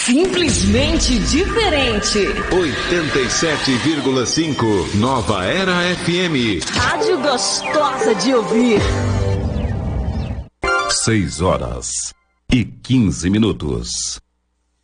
Simplesmente diferente. 87,5 Nova Era FM. Rádio gostosa de ouvir. 6 horas e 15 minutos.